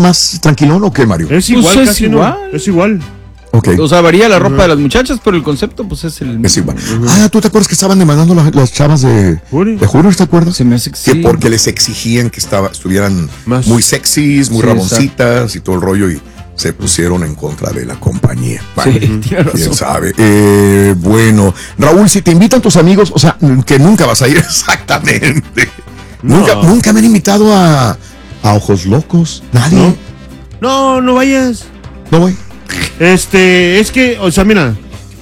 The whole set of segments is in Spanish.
más tranquilón o qué, Mario? Es igual, Pues casi igual. no. Es igual. Okay. O sea, varía la ropa de las muchachas, pero el concepto pues es el mismo. Es igual. ¿Tú te acuerdas que estaban demandando las chavas de Hooters, te acuerdas? Se me hace que Que sí. porque les exigían que estuvieran Más. muy sexys, muy Sí, ramoncitas y todo el rollo, y se pusieron en contra de la compañía. Bueno, Sí, tiene razón. quién sabe. Bueno, Raúl, si te invitan tus amigos, o sea, que nunca vas a ir exactamente. No. Nunca me han invitado a Ojos Locos. Nadie. No vayas. No voy. Es que, o sea, mira,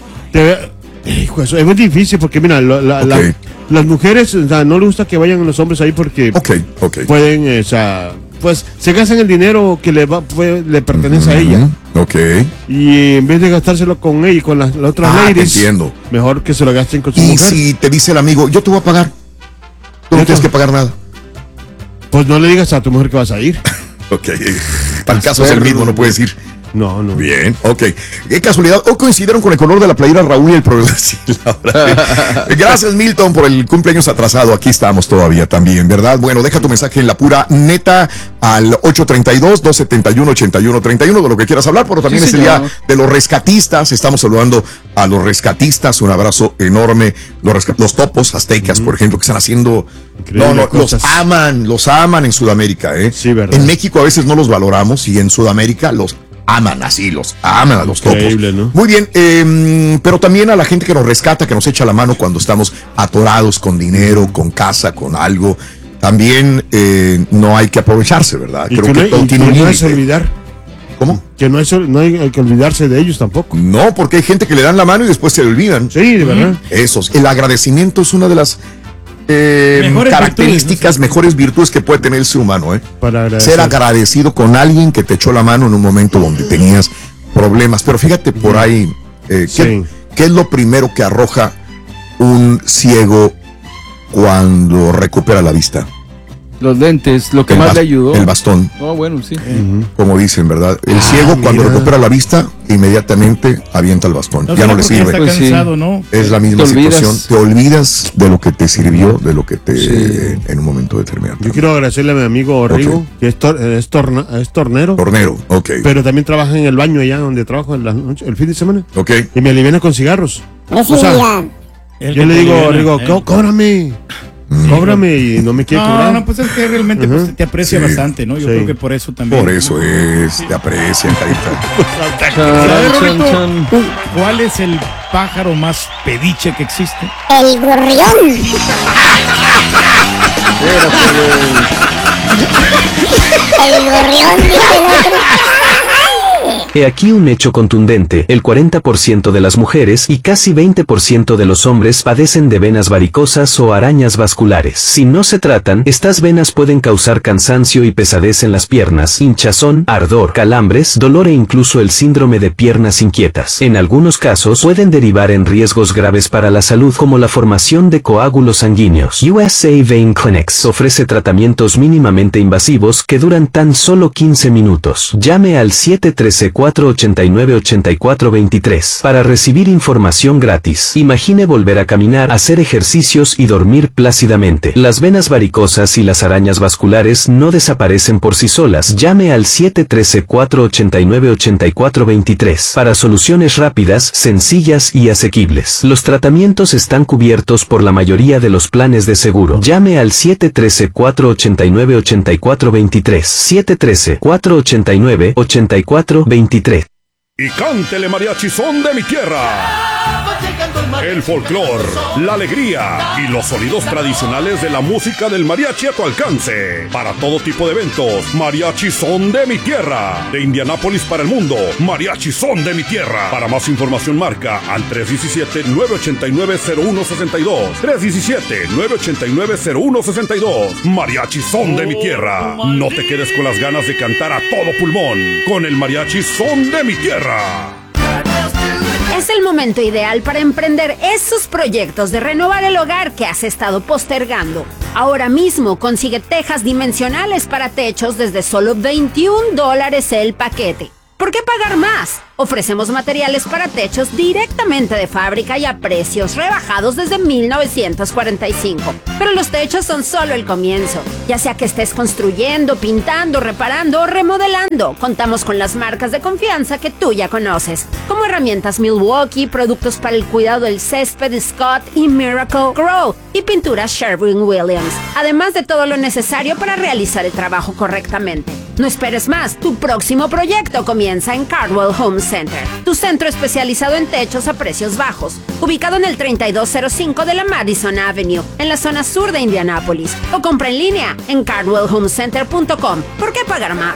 hijo, eso es muy difícil porque, mira, las mujeres, o sea, no les gusta que vayan los hombres ahí porque Ok. pueden, o sea, pues se gastan el dinero que le pertenece a ella. Ok. Y en vez de gastárselo con ella y con las otras Te ladies, entiendo. mejor que se lo gasten con su Y mujer. si te dice el amigo, yo te voy a pagar, tú no tienes que pagar nada. Pues no le digas a tu mujer que vas a ir. Ok. Para el caso es el mismo, no puedes ir. No. Bien, ok. Qué casualidad. Hoy coincidieron con el color de la playera Raúl y el problema. Sí, gracias, Milton, por el cumpleaños atrasado. Aquí estamos todavía también, ¿verdad? Bueno, deja tu mensaje en la pura neta al 832-271-8131 de lo que quieras hablar, pero también es el día de los rescatistas. Estamos saludando a los rescatistas. Un abrazo enorme. Los topos aztecas, por ejemplo, que están haciendo... los aman en Sudamérica, ¿eh? Sí, ¿verdad? En México a veces no los valoramos y en Sudamérica los aman a los topos. Increíble, ¿no? Muy bien, pero también a la gente que nos rescata, que nos echa la mano cuando estamos atorados con dinero, con casa, con algo. También no hay que aprovecharse, ¿verdad? Y Creo que que todo tiene un no límite. es olvidar. ¿Cómo? Que no hay que olvidarse de ellos tampoco. No, porque hay gente que le dan la mano y después se le olvidan. Sí, de verdad. Esos. El agradecimiento es una de las Mejores características, mejores virtudes que puede tener el ser humano, ¿eh? Para agradecer. Ser agradecido con alguien que te echó la mano en un momento donde tenías problemas. Pero fíjate por ahí, ¿qué es lo primero que arroja un ciego cuando recupera la vista? Los lentes, lo que más le ayudó. El bastón. Oh, bueno, sí. Como dicen, ¿verdad? El ciego cuando recupera la vista, inmediatamente avienta el bastón. Ya no le sirve. Está Pues cansado, ¿no? Es la misma Te olvidas. situación. Te olvidas de lo que te sirvió, de lo que te en un momento determinado. Yo quiero agradecerle a mi amigo Rigo, que es tornero, Tornero, ok. pero también trabaja en el baño allá donde trabajo el fin de semana. Ok. Y me aliviana con cigarros. Ese O sea, día. yo le digo, Rigo, cóbrame. Cóbrame y no me quiere cobrar. No, pues es que realmente pues, te aprecia bastante, ¿no? Yo creo que por eso también. Por eso te aprecian, carita. ¿Sabes, Chan, Roberto? chan. ¿Cuál es el pájaro más pediche que existe? El gorrión. El gorrión, dice el otro. He aquí un hecho contundente, el 40% de las mujeres y casi 20% de los hombres padecen de venas varicosas o arañas vasculares. Si no se tratan, estas venas pueden causar cansancio y pesadez en las piernas, hinchazón, ardor, calambres, dolor e incluso el síndrome de piernas inquietas. En algunos casos pueden derivar en riesgos graves para la salud como la formación de coágulos sanguíneos. USA Vein Clinics ofrece tratamientos mínimamente invasivos que duran tan solo 15 minutos. Llame al 713-489-8423 para recibir información gratis. Imagine volver a caminar, hacer ejercicios y dormir plácidamente. Las venas varicosas y las arañas vasculares no desaparecen por sí solas. Llame al 713-489-8423 para soluciones rápidas, sencillas y asequibles. Los tratamientos están cubiertos por la mayoría de los planes de seguro. Llame al 713-489-8423. 713-489-8423. Y cántele mariachi son de mi tierra. El folclor, la alegría y los sonidos tradicionales de la música del mariachi a tu alcance. Para todo tipo de eventos, mariachi son de mi tierra. De Indianápolis para el mundo, mariachi son de mi tierra. Para más información marca al 317-989-0162. 317-989-0162. Mariachi son de mi tierra. No te quedes con las ganas de cantar a todo pulmón con el mariachi son de mi tierra. Es el momento ideal para emprender esos proyectos de renovar el hogar que has estado postergando. Ahora mismo consigue tejas dimensionales para techos desde solo $21 el paquete. ¿Por qué pagar más? Ofrecemos materiales para techos directamente de fábrica y a precios rebajados desde 1945. Pero los techos son solo el comienzo. Ya sea que estés construyendo, pintando, reparando o remodelando, contamos con las marcas de confianza que tú ya conoces, como herramientas Milwaukee, productos para el cuidado del césped Scott y Miracle Grow, y pinturas Sherwin-Williams, además de todo lo necesario para realizar el trabajo correctamente. No esperes más, tu próximo proyecto comienza en Cardwell Home Center, tu centro especializado en techos a precios bajos, ubicado en el 3205 de la Madison Avenue, en la zona sur de Indianápolis, o compra en línea en cardwellhomecenter.com. ¿Por qué pagar más?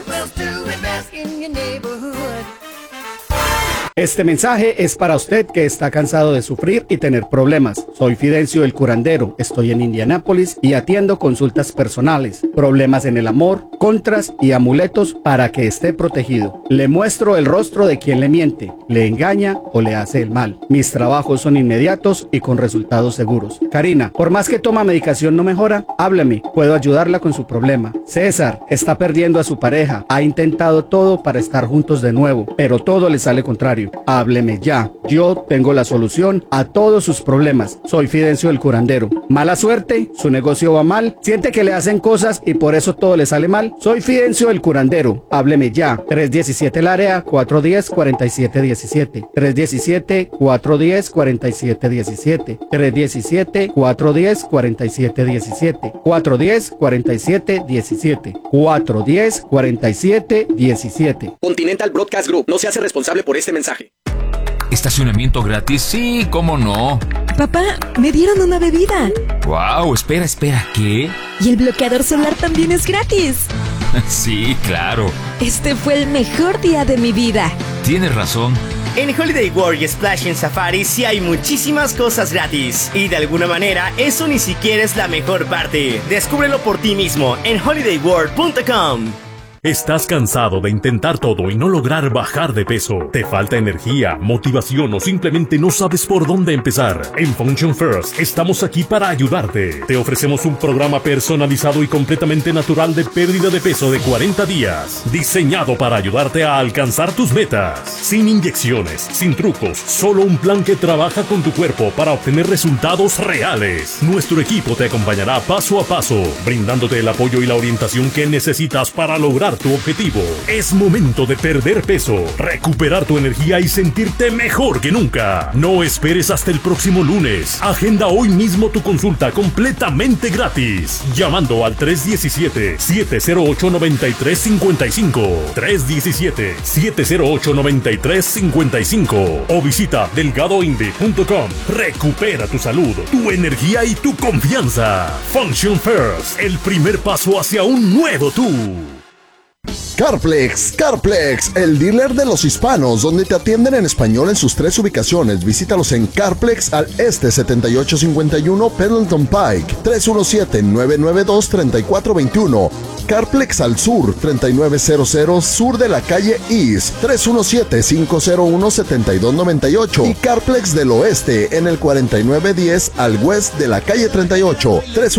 Este mensaje es para usted que está cansado de sufrir y tener problemas. Soy Fidencio el curandero, estoy en Indianápolis y atiendo consultas personales, problemas en el amor, contras y amuletos para que esté protegido. Le muestro el rostro de quien le miente, le engaña o le hace el mal. Mis trabajos son inmediatos y con resultados seguros. Karina, por más que toma medicación no mejora, háblame, puedo ayudarla con su problema. César, está perdiendo a su pareja, ha intentado todo para estar juntos de nuevo, pero todo le sale contrario. Hábleme ya, yo tengo la solución a todos sus problemas. Soy Fidencio el curandero. Mala suerte, su negocio va mal, siente que le hacen cosas y por eso todo le sale mal. Soy Fidencio el curandero. Hábleme ya. 317 el área, 410-4717. 317-410-4717. 317-410-4717. 410-4717. 410-4717. Continental Broadcast Group no se hace responsable por este mensaje. ¿Estacionamiento gratis? Sí, ¿cómo no? Papá, me dieron una bebida. Wow, espera, ¿qué? Y el bloqueador solar también es gratis. Sí, claro. Este fue el mejor día de mi vida. Tienes razón. En Holiday World y Splash en Safari sí hay muchísimas cosas gratis. Y de alguna manera, eso ni siquiera es la mejor parte. Descúbrelo por ti mismo en holidayworld.com. ¿Estás cansado de intentar todo y no lograr bajar de peso? ¿Te falta energía, motivación o simplemente no sabes por dónde empezar? En Function First estamos aquí para ayudarte. Te ofrecemos un programa personalizado y completamente natural de pérdida de peso de 40 días, diseñado para ayudarte a alcanzar tus metas. Sin inyecciones, sin trucos, solo un plan que trabaja con tu cuerpo para obtener resultados reales. Nuestro equipo te acompañará paso a paso, brindándote el apoyo y la orientación que necesitas para lograr tu objetivo. Es momento de perder peso, recuperar tu energía y sentirte mejor que nunca. No esperes hasta el próximo lunes. Agenda hoy mismo tu consulta completamente gratis, llamando al 317-708-9355, 317-708-9355 o visita delgadoinde.com. Recupera tu salud, tu energía y tu confianza. Function First, el primer paso hacia un nuevo tú. Carplex, el dealer de los hispanos, donde te atienden en español en sus 3 ubicaciones. Visítalos en Carplex al este 7851 Pendleton Pike, 317-992-3421. Carplex al sur, 3900 sur de la calle East, 317-501-7298. Y Carplex del oeste en el 4910 al west de la calle 38,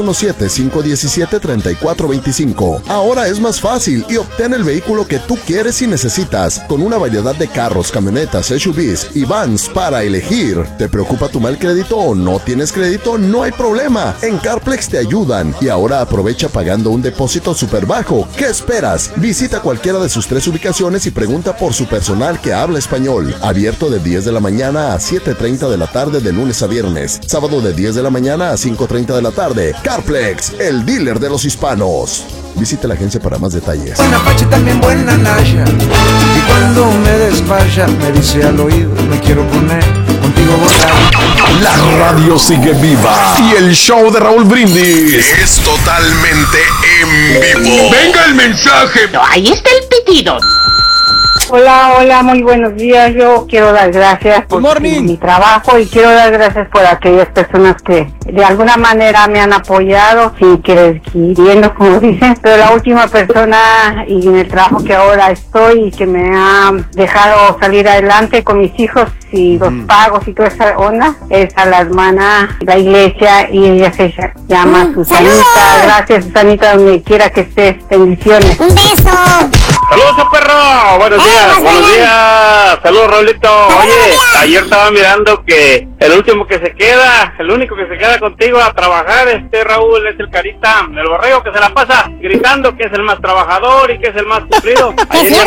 317-517-3425. Ahora es más fácil y obtén el vehículo que tú quieres y necesitas, con una variedad de carros, camionetas, SUVs y vans para elegir. ¿Te preocupa tu mal crédito o no tienes crédito? No hay problema. En Carplex te ayudan. Y ahora aprovecha pagando un depósito súper bajo. ¿Qué esperas? Visita cualquiera de sus 3 ubicaciones y pregunta por su personal que habla español. Abierto de 10 de la mañana a 7:30 de la tarde de lunes a viernes. Sábado de 10 de la mañana a 5:30 de la tarde. Carplex, el dealer de los hispanos. Visite la agencia para más detalles. Buena Pache, también buena Nasha. Y cuando me despacha, me dice al oído, me quiero poner contigo volar. La radio sigue viva y el show de Raúl Brindis es totalmente en vivo. ¡Venga el mensaje! Ahí está el pitido. Hola, muy buenos días. Yo quiero dar gracias por mi trabajo y quiero dar gracias por aquellas personas que de alguna manera me han apoyado, sin queriendo, como dicen, pero la última persona y en el trabajo que ahora estoy y que me ha dejado salir adelante con mis hijos y los pagos y toda esa onda es a la hermana de la iglesia y ella se llama Susanita. Gracias, Susanita, donde quiera que estés. Bendiciones. ¡Un beso! ¡Saludos, perro! buenos días. Saludos, Raulito. Oye, ayer estaba mirando que el único que se queda contigo a trabajar, Raúl, es el Carita, el borrego que se la pasa gritando que es el más trabajador y que es el más cumplido.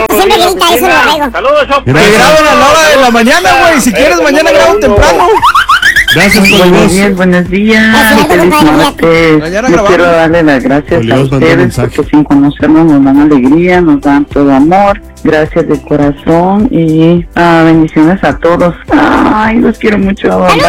Saludos, Chopo. Me graban a la hora de la mañana, güey. Si quieres, mañana grabo temprano. Gracias, Buenos días. Feliz martes. Yo quiero darle las gracias a ustedes porque sin conocernos nos dan alegría, nos dan todo amor. Gracias de corazón y bendiciones a todos. Ay, los quiero mucho. Bye.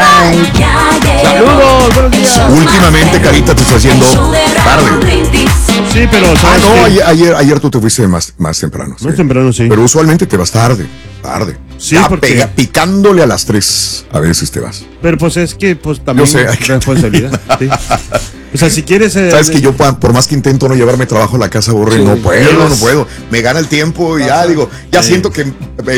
Saludos, buenos días. Últimamente, Carita, te está haciendo tarde. Sí, pero ¿sabes no, ayer tú te fuiste más temprano. Más temprano, sí. Pero usualmente te vas tarde. Sí, ya porque picándole a las 3 a veces te vas. Pero pues es que pues también yo sé, responsabilidad. Sí. O sea, si quieres sabes que yo por más que intento no llevarme trabajo a la casa, Borre, no puedo. Me gana el tiempo y ya siento que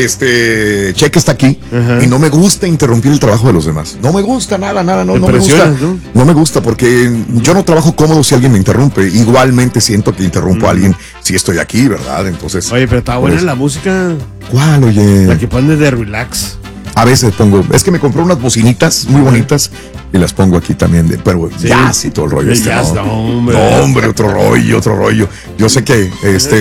Cheque está aquí y no me gusta interrumpir el trabajo de los demás. No me gusta nada, no me gusta. No me gusta porque yo no trabajo cómodo si alguien me interrumpe. Igualmente siento que interrumpo a alguien si estoy aquí, ¿verdad? Entonces. Oye, pero está buena la música. ¿Cuál, oye? La que pones de relax. A veces pongo, es que me compré unas bocinitas muy bonitas y las pongo aquí también, pero jazz y todo el rollo. Hombre, otro rollo. Yo sé que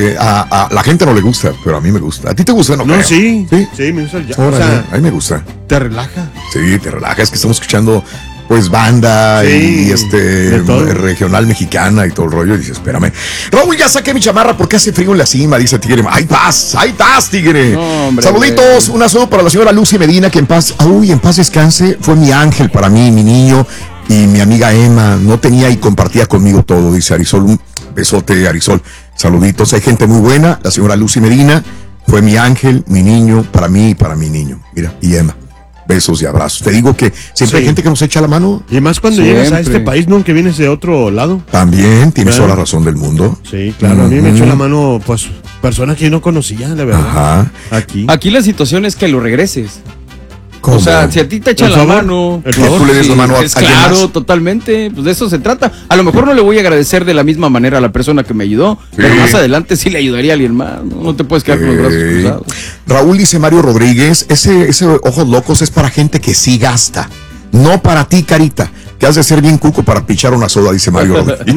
a la gente no le gusta, pero a mí me gusta. ¿A ti te gusta? No, sí, me gusta el jazz. O sea, a mí me gusta. ¿Te relaja? Sí, te relaja. Es que estamos escuchando pues banda y regional mexicana y todo el rollo. Y dice, espérame. Raúl, ya saqué mi chamarra porque hace frío en la cima, dice Tigre. Ahí estás, Tigre. No, hombre, saluditos, un saludo para la señora Lucy Medina, que en paz descanse. Fue mi ángel para mí, mi niño y mi amiga Emma. No tenía y compartía conmigo todo, dice Arisol. Un besote, Arisol. Saluditos, hay gente muy buena. La señora Lucy Medina fue mi ángel, mi niño, para mí y para mi niño. Mira, y Emma. Besos y abrazos. Te digo que siempre hay gente que nos echa la mano. Y más cuando llegas a este país, ¿no? Que vienes de otro lado. También tienes toda la razón del mundo. Sí, claro. A mí me echó la mano, pues, personas que yo no conocía, la verdad. Ajá. Aquí la situación es que lo regreses. ¿Cómo? O sea, si a ti te echan la mano, tú le des la mano a alguien claro, más. Totalmente, pues de eso se trata. A lo mejor no le voy a agradecer de la misma manera a la persona que me ayudó, pero más adelante sí le ayudaría a alguien más. No te puedes quedar con los brazos cruzados. Raúl dice Mario Rodríguez, ese ojos locos es para gente que sí gasta, no para ti, Carita. Que has de ser bien cuco para pichar una soda, dice Mario Rodríguez.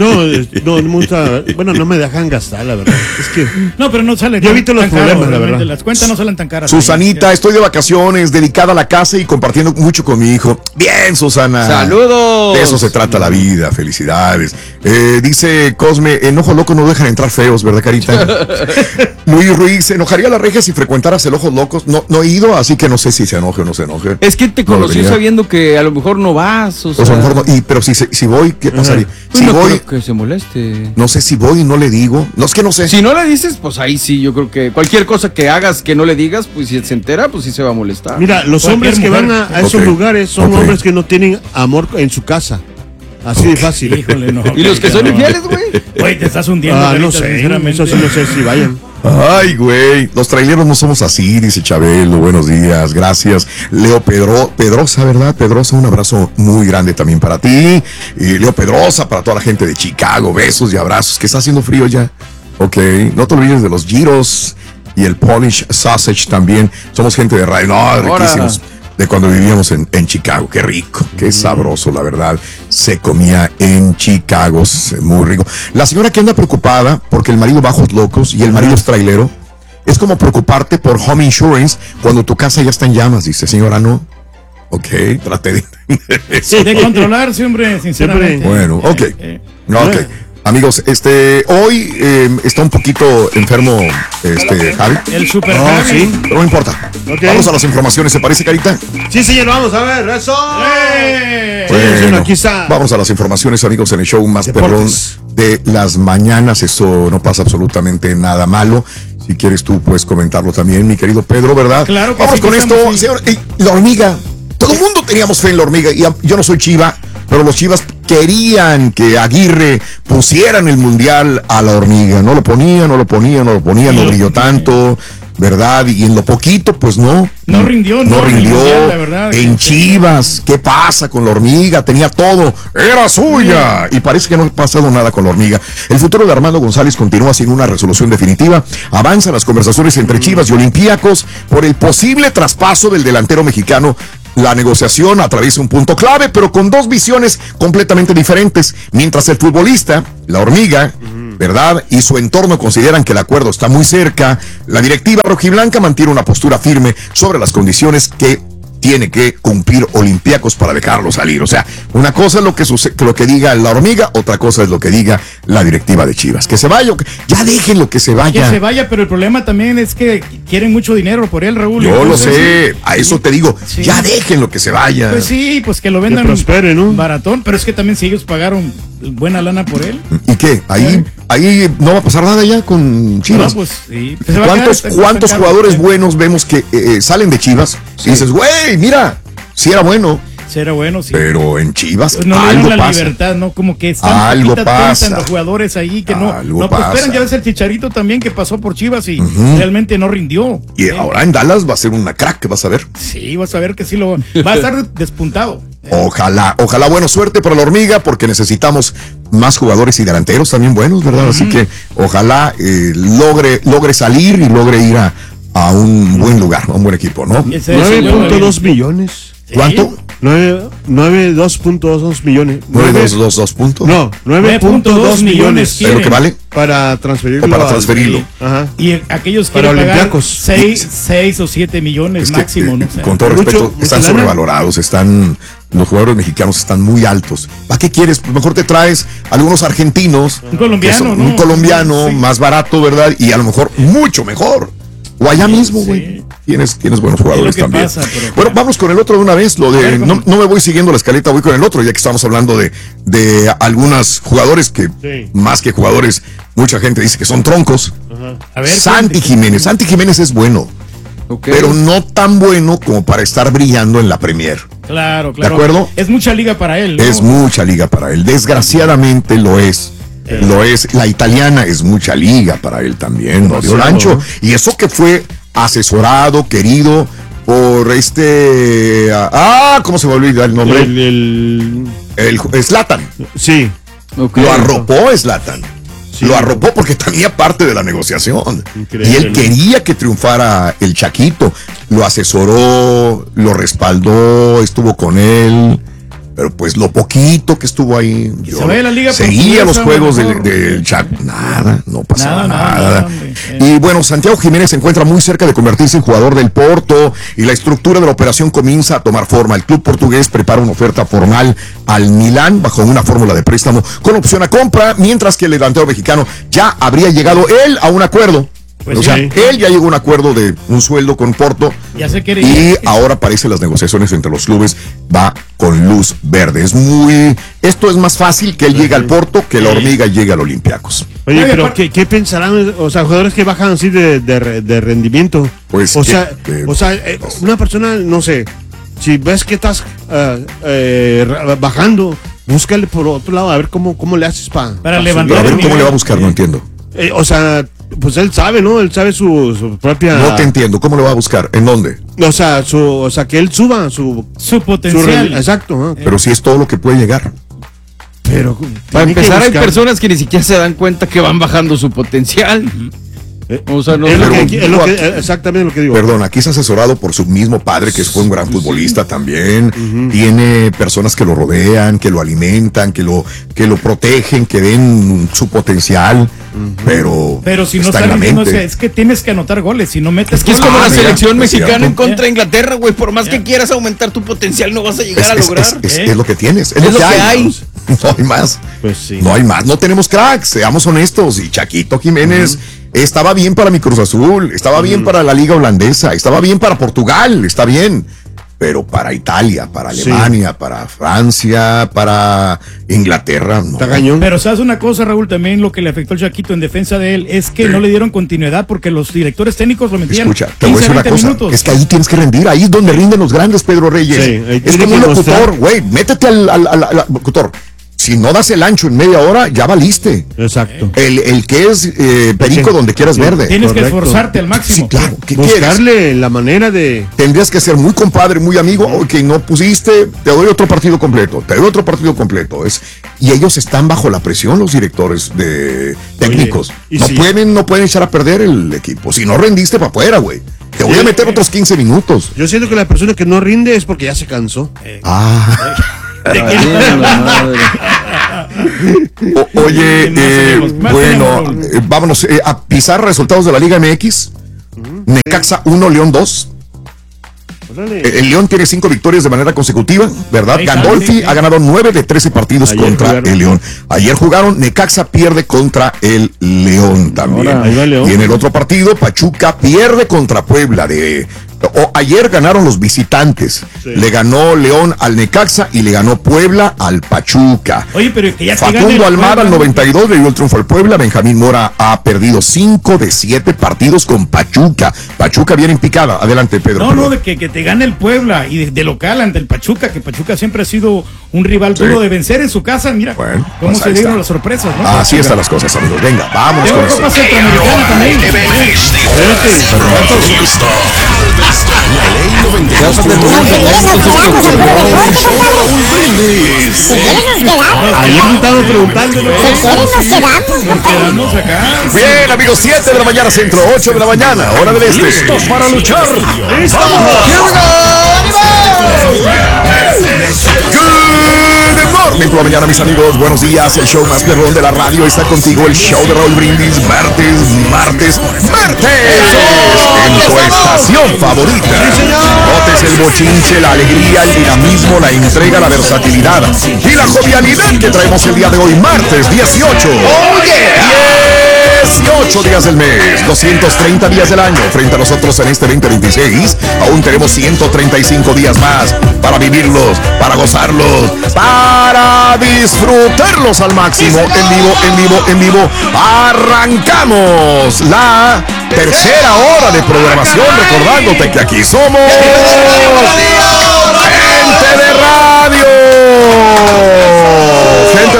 No me dejan gastar, la verdad. Es que no, pero no sale. Yo evito los problemas, la verdad. Las cuentas no salen tan caras. Susanita, estoy de vacaciones, dedicada a la casa y compartiendo mucho con mi hijo. Bien, Susana. Saludos. De eso se trata la vida, felicidades. Dice Cosme, en Ojo Loco no dejan entrar feos, ¿verdad, Carita? Luis Ruiz, ¿se enojaría la regia si frecuentaras el Ojos Locos? No he ido, así que no sé si se enoje o no se enoje. Es que te conocí sabiendo que a lo mejor no vas, o sea. Pero si voy, ¿qué pasaría? Si no voy, creo que se moleste. No sé si voy y no le digo. No, es que no sé. Si no le dices, pues ahí sí, yo creo que cualquier cosa que hagas que no le digas, pues si se entera, pues sí se va a molestar. Mira, los hombres que van a esos lugares son hombres que no tienen amor en su casa. Así de fácil. Híjole, no. ¿Y los que son infieles, güey? Güey, te estás hundiendo. No sé, eso sí no sé si vayan. Ay, güey, los traileros no somos así, dice Chabelo, buenos días, gracias. Leo Pedrosa, ¿verdad? Pedrosa, un abrazo muy grande también para ti. Y Leo Pedrosa, para toda la gente de Chicago, besos y abrazos, que está haciendo frío ya. Ok, no te olvides de los gyros y el Polish sausage también. Somos gente de radio, riquísimos. De cuando vivíamos en Chicago, qué rico, qué sabroso, la verdad, se comía en Chicago, muy rico. La señora que anda preocupada porque el marido va a Ojos Locos y el marido es trailero, es como preocuparte por home insurance cuando tu casa ya está en llamas, dice, señora, no. Ok, trate de eso. De controlarse, hombre, sinceramente. Bueno, ok. Amigos, hoy está un poquito enfermo Javi. El super Javi. Sí, pero no importa. Okay. Vamos a las informaciones, ¿se parece, Carita? Sí, señor, vamos a ver, eso. Bueno, aquí está. Vamos a las informaciones, amigos, en el show más perrón de las mañanas. Eso no pasa absolutamente nada malo. Si quieres tú puedes comentarlo también, mi querido Pedro, ¿verdad? Claro que vamos con esto, señor. La hormiga. Todo el mundo teníamos fe en la hormiga. Y yo no soy Chiva, pero los Chivas querían que Aguirre pusieran el mundial a la hormiga. No lo ponía, no brilló tanto. ¿verdad? Y en lo poquito, pues no rindió. La verdad, en Chivas, ¿qué pasa con la hormiga? Tenía todo, era suya. Y parece que no ha pasado nada con la hormiga. El futuro de Armando González continúa sin una resolución definitiva. Avanzan las conversaciones entre Chivas y Olympiacos por el posible traspaso del delantero mexicano. La negociación atraviesa un punto clave, pero con dos visiones completamente diferentes. Mientras el futbolista, la hormiga, ¿verdad?, y su entorno consideran que el acuerdo está muy cerca, la directiva rojiblanca mantiene una postura firme sobre las condiciones que tiene que cumplir Olympiacos para dejarlo salir. O sea, una cosa es lo que diga la hormiga, otra cosa es lo que diga la directiva de Chivas. Que se vaya, ya déjenlo que se vaya. Que se vaya, pero el problema también es que quieren mucho dinero por él, Raúl. Yo lo sé, a eso te digo, ya déjenlo que se vaya. Pues sí, pues que lo vendan prospere, ¿no? Baratón, pero es que también si ellos pagaron buena lana por él. ¿Y qué? Ahí no va a pasar nada ya con Chivas. No, pues sí. ¿Cuántos jugadores buenos vemos que salen de Chivas? Sí. Y dices, güey, mira, sí era bueno. Sí era bueno, sí. Pero en Chivas pues no algo le pasa. Libertad, ¿no? Como que están algo pasa. Los jugadores ahí que no pasa. prosperan. Ya ves el Chicharito también que pasó por Chivas y realmente no rindió. Y ahora en Dallas va a ser una crack, vas a ver. Sí, vas a ver que sí va a estar despuntado. Ojalá, buena suerte para la hormiga, porque necesitamos más jugadores y delanteros también buenos, ¿verdad? Así que ojalá logre salir y logre ir a un buen lugar, a un buen equipo, ¿no? 9.2 millones. ¿Cuánto? 2.2 millones. 9.2 puntos. No, 9.2 millones. ¿Es lo que vale? Para transferirlo. Para transferirlo. Ajá. Y aquellos quieren pagar 6 o 7 millones máximo. ¿No? Con todo respeto, están sobrevalorados, los jugadores mexicanos están muy altos. ¿Para qué quieres? Pues mejor te traes algunos argentinos. Un colombiano, ¿no? Un colombiano más barato, ¿verdad? Y a lo mejor mucho mejor. O allá mismo, güey. Tienes buenos jugadores también. Bueno, vamos con el otro de una vez. No me voy siguiendo la escaleta, voy con el otro, ya que estamos hablando de algunos jugadores que, más que jugadores, mucha gente dice que son troncos. A ver, Santi Jiménez es bueno, pero no tan bueno como para estar brillando en la Premier. Claro. ¿De acuerdo? Es mucha liga para él, ¿no? Es mucha liga para él. Desgraciadamente lo es. La italiana es mucha liga para él también, no dio el ancho. Y eso que fue asesorado, querido por ¿cómo se me olvida el nombre? El Zlatan. Sí. Lo arropó Zlatan. Sí. Lo arropó porque tenía parte de la negociación. Increíble. Y él quería que triunfara el Chaquito. Lo asesoró, lo respaldó, estuvo con él. Pero pues lo poquito que estuvo ahí, yo seguía los juegos del chat, no pasaba nada. Y bueno, Santiago Jiménez se encuentra muy cerca de convertirse en jugador del Porto y la estructura de la operación comienza a tomar forma. El club portugués prepara una oferta formal al Milán bajo una fórmula de préstamo con opción a compra, mientras que el delantero mexicano ya habría llegado él a un acuerdo. Pues o sea, él ya llegó a un acuerdo de un sueldo con Porto y ahora parece las negociaciones entre los clubes va con luz verde. Esto es más fácil que él llegue al Porto que la hormiga llegue al Olympiacos. Oye, pero ¿qué pensarán? O sea, jugadores que bajan así de rendimiento. Pues, una persona, no sé, si ves que estás bajando, búscale por otro lado a ver cómo le haces para levantar. A ver cómo le va a buscar, no entiendo. Pues él sabe, ¿no? Él sabe su propia... No te entiendo, ¿cómo le va a buscar? ¿En dónde? O sea, que él suba su potencial. Exacto. ¿no? Pero si es todo lo que puede llegar. Pero para empezar hay personas que ni siquiera se dan cuenta que van bajando su potencial. O sea, exactamente lo que digo. Perdón, aquí es asesorado por su mismo padre, que fue un gran futbolista también. Tiene personas que lo rodean, que lo alimentan, que lo protegen, que ven su potencial. Pero si no está no, es que tienes que anotar goles. Si no metes goles, es como la selección mexicana en contra de Inglaterra, güey. Por más que quieras aumentar tu potencial, no vas a llegar a lograr. Es lo que tienes. Es lo que hay. No hay más. Pues sí. No hay más. No tenemos cracks, seamos honestos. Y Chaquito Jiménez estaba bien para mi Cruz Azul, estaba bien para la Liga Holandesa, estaba bien para Portugal, está bien. Pero para Italia, para Alemania, para Francia, para Inglaterra, no. Pero sabes una cosa, Raúl, también lo que le afectó al Chaquito en defensa de él es que no le dieron continuidad porque los directores técnicos lo metían. Escucha, te voy a decir una cosa, minutos. Es que ahí tienes que rendir, ahí es donde rinden los grandes, Pedro Reyes. Es como un locutor, güey, métete al locutor. si no das el ancho en media hora, ya valiste. Exacto. El que es perico donde quieras verde. Tienes que esforzarte al máximo. Sí, claro. ¿Qué buscarle quieres? la manera de... Tendrías que ser muy compadre, muy amigo. Ok, no pusiste, te doy otro partido completo. Y ellos están bajo la presión, los directores de técnicos. Oye, no pueden echar a perder el equipo. Si no rendiste, para afuera, güey. Te voy a meter otros 15 minutos. Yo siento que la persona que no rinde es porque ya se cansó. Vámonos a pisar resultados de la Liga MX. Necaxa 1, León 2. El León tiene 5 victorias de manera consecutiva, ¿verdad? Gandolfi ha ganado 9 de 13 partidos contra el León. Ayer jugaron, Necaxa pierde contra el León también. Y en el otro partido, Pachuca pierde contra Puebla. Ayer ganaron los visitantes. Le ganó León al Necaxa y le ganó Puebla al Pachuca. Oye, pero que ya Facundo Almada al 92 le dio el triunfo al Puebla. Benjamín Mora ha perdido 5 de 7 partidos con Pachuca. Pachuca viene en picada. Adelante, Pedro. No, de que te gane el Puebla y de local ante el Pachuca, que Pachuca siempre ha sido un rival duro de vencer en su casa. Mira cómo se dieron las sorpresas, ¿no? Así están las cosas, amigos. Venga, vámonos con esto. La ley 92. Ayer me estaba preguntando. Bien, amigos, 7 de la mañana centro, 8 de la mañana, hora del este. ¿Listos para luchar? Good morning por la mañana, mis amigos. Buenos días. El show más perrón de la radio está contigo. El show de Raúl Brindis. Martes. En tu estación favorita. Notes el bochinche, la alegría, el dinamismo, la entrega, la versatilidad y la jovialidad que traemos el día de hoy, martes 18. ¡Oh, yeah! 18 días del mes, 230 días del año. Frente a nosotros en este 2026, aún tenemos 135 días más para vivirlos, para gozarlos, para disfrutarlos al máximo. En vivo. Arrancamos la tercera hora de programación, recordándote que aquí somos gente de radio. Gente